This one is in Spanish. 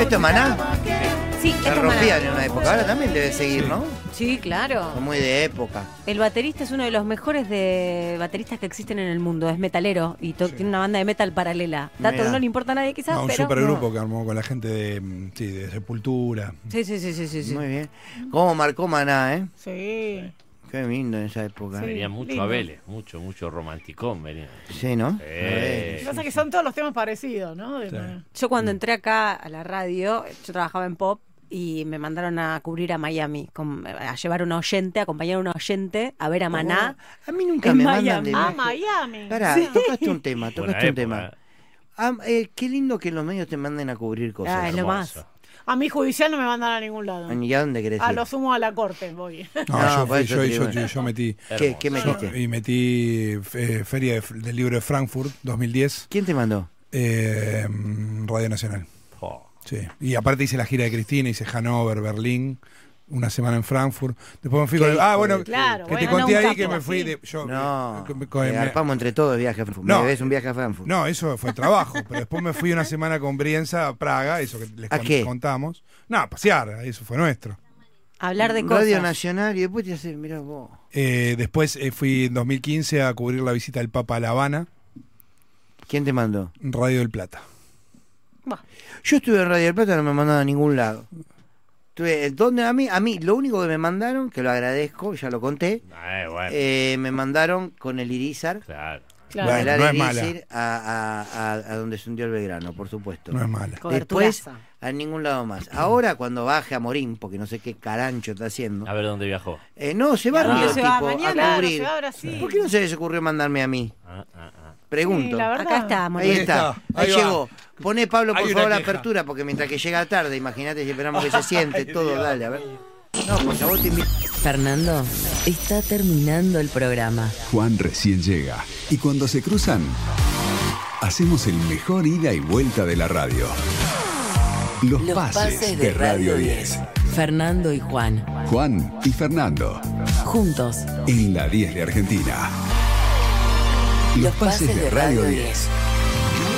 ¿Esto es Maná? Sí, Se esto es rompían en Maná. una época. Ahora también debe seguir, ¿no? Sí, claro. Son muy de época. El baterista es uno de los mejores bateristas que existen en el mundo. Es metalero y tiene una banda de metal paralela. Dato Mirá. que no le importa a nadie quizás, No, un pero... supergrupo que armó con la gente de Sepultura. Sí. Muy bien. ¿Cómo marcó Maná, eh? Sí. Qué lindo en esa época. Sí. Venía mucho lindo. a Vélez, mucho romanticón venía. Sí, ¿no? Sí. A ver, Lo que pasa es que son todos los temas parecidos, ¿no? Sí. Yo cuando entré acá a la radio, yo trabajaba en pop y me mandaron a cubrir a Miami, a llevar una oyente, a acompañar a una oyente a ver a Maná. A mí nunca En me mandan Miami. de Ah, viaje. Miami. Pará, tocaste un tema, Buena tocaste un época, tema. Ah, qué lindo que los medios te manden a cubrir cosas. Ah, es lo hermoso. más. A mí judicial no me mandan a ningún lado. ¿Y a dónde querés A ir? lo sumo a la corte voy. No, No, yo por fui, eso te digo. yo metí. ¿Qué metiste? Y metí Feria del Libro de Frankfurt 2010, ¿Quién te mandó? Radio Nacional. Jo. Sí. Y aparte hice la gira de Cristina, hice Hannover, Berlín, una semana en Frankfurt. Después me fui con ¿Qué? bueno, Claro, que te bueno, conté no, un ahí que capo, me fui sí. de. Yo, No, con- garpamos entre todos viaje a Frankfurt. No. ¿Me ves un viaje a Frankfurt? no, eso fue trabajo. Pero después me fui una semana con Brienza a Praga, eso que les ¿A qué? contamos. No, a pasear, eso fue nuestro. Hablar de cosas. Radio Nacional y después te haces, mirá vos. Después fui en 2015 a cubrir la visita del Papa a La Habana, ¿Quién te mandó? Radio del Plata. Yo estuve en Radio del Plata, no me mandaron a ningún lado. Estuve, ¿dónde? A mí, lo único que me mandaron, que lo agradezco, ya lo conté, Bueno, me mandaron con el Irizar, claro. Claro. Bueno, bailar no es el mala. Irizar a donde se hundió el Belgrano, por supuesto. No es mala. Después, Coberturaza. a ningún lado más. Ahora, cuando baje a Morín, porque no sé qué carancho está haciendo. A ver dónde viajó. No, se va ¿A dónde Río, se va? tipo, Mañana. a Claro, cubrir. se va a Brasil. ¿Por qué no se les ocurrió mandarme a mí? Ah. Pregunto. Sí, la verdad. Acá está, Ahí Manuel. está, ahí va. llegó. Poné, Pablo, por Hay una favor, la queja. apertura, porque mientras que llega tarde, imagínate si esperamos que se siente todo, dale, a ver. No, por favor, te invito. Fernando, está terminando el programa. Juan recién llega y cuando se cruzan, hacemos el mejor ida y vuelta de la radio. Los pases de Radio 10. Fernando y Juan, Juan y Fernando, juntos. en la 10 de Argentina. Los pases de Radio 10.